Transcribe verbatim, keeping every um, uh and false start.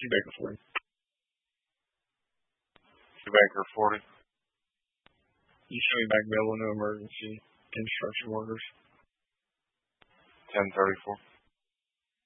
Baker forty. Baker forty. You show me back available no emergency construction workers. ten thirty-four.